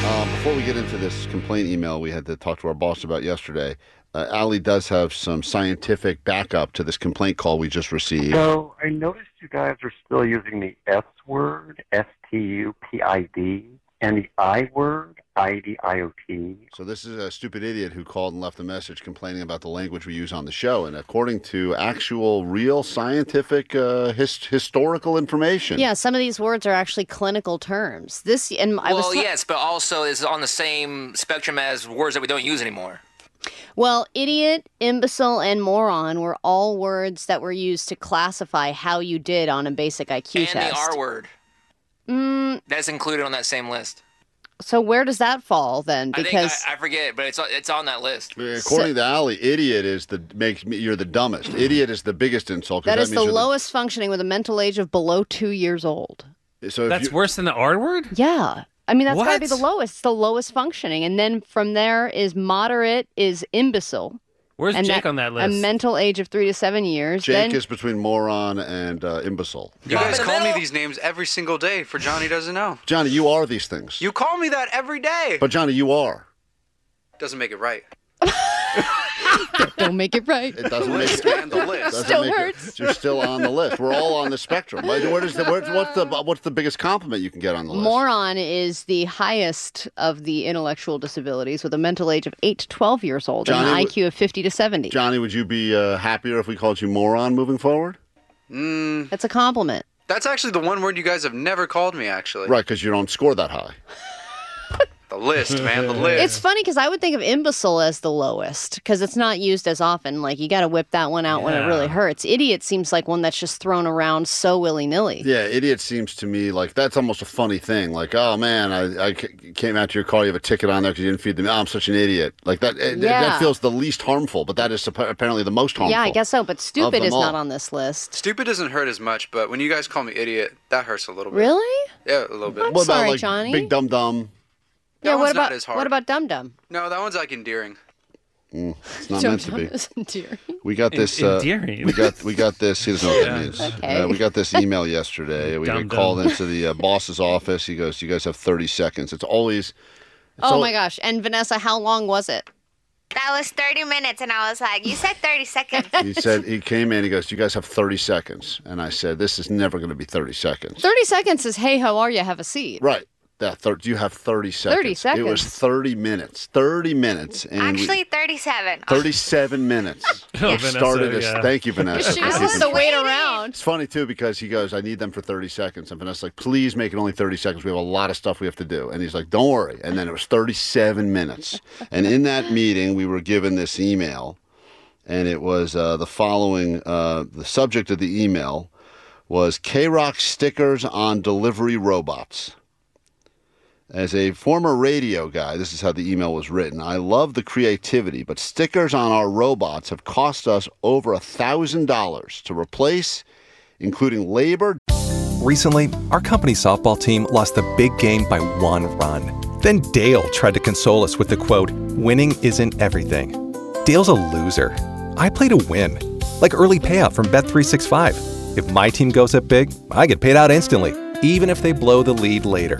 Before we get into this complaint email we had to talk to our boss about yesterday, Allie does have some scientific backup to this complaint call we just received. So I noticed you guys are still using the S word, S-T-U-P-I-D, and the I word, I-D-I-O-T. So this is a stupid idiot who called and left a message complaining about the language we use on the show. And according to actual, real scientific, historical information. Yeah, some of these words are actually clinical terms. Yes, but also is on the same spectrum as words that we don't use anymore. Well, idiot, imbecile, and moron were all words that were used to classify how you did on a basic IQ test. And the R word. That's included on that same list. So where does that fall then? Because I forget, but it's on that list. According to Allie, idiot you're the dumbest. Idiot is the biggest insult. That is the lowest functioning with a mental age of below 2 years old. So that's worse than the R word? Yeah. I mean, that's got to What? be the lowest. It's the lowest functioning. And then from there is moderate, is imbecile. Where's And Jake on that list? A mental age of 3 to 7 years. Jake is between moron and imbecile. You guys call me these names every single day for Johnny doesn't know. Johnny, you are these things. You call me that every day. But Johnny, you are. Doesn't make it right. Don't make it right. It doesn't make it. And the list. Still hurts. You're still on the list. We're all on the spectrum. What's the biggest compliment you can get on the list? Moron is the highest of the intellectual disabilities with a mental age of 8 to 12 years old and an IQ of 50 to 70. Johnny, would you be happier if we called you moron moving forward? That's a compliment. That's actually the one word you guys have never called me, actually. Right, because you don't score that high. The list, man, the list. It's funny because I would think of imbecile as the lowest because it's not used as often. Like, you got to whip that one out when it really hurts. Idiot seems like one that's just thrown around so willy-nilly. Yeah, idiot seems to me like that's almost a funny thing. Like, oh, man, I came out to your car, you have a ticket on there because you didn't feed them. Oh, I'm such an idiot. Like, that feels the least harmful, but that is apparently the most harmful. Yeah, I guess so, but stupid is not on this list. Stupid doesn't hurt as much, but when you guys call me idiot, that hurts a little bit. Really? Yeah, a little bit. I'm What about, sorry, like, Johnny. big dumb? Yeah, That what one's about not as hard. what about dum dum? No, that one's like endearing. It's not meant to be. Is endearing. We got this. Endearing. We got this. He doesn't know what that means. Okay. We got this email yesterday. We Dumb got called into the boss's office. He goes, "You guys have 30 seconds." It's always. Oh my gosh! And Vanessa, how long was it? That was 30 minutes, and I was like, you said 30 seconds. He came in. He goes, "You guys have 30 seconds," and I said, "This is never going to be 30 seconds." 30 seconds is, hey, how are you? Have a seat. Right. You have 30 seconds. 30 seconds. It was 30 minutes. 30 minutes. And Actually, 37. 37 minutes. Oh, We Vanessa, started this. yeah. Thank you, Vanessa. She for just keeping- has to wait around. It's funny, too, because he goes, I need them for 30 seconds. And Vanessa's like, please make it only 30 seconds. We have a lot of stuff we have to do. And he's like, don't worry. And then it was 37 minutes. And in that meeting, we were given this email. And it was the following. The subject of the email was K-Rock stickers on delivery robots. As a former radio guy, this is how the email was written. I love the creativity, but stickers on our robots have cost us over $1,000 to replace, including labor. Recently, our company softball team lost the big game by 1 run. Then Dale tried to console us with the quote, "Winning isn't everything." Dale's a loser. I play to win, like early payout from Bet365. If my team goes up big, I get paid out instantly, even if they blow the lead later.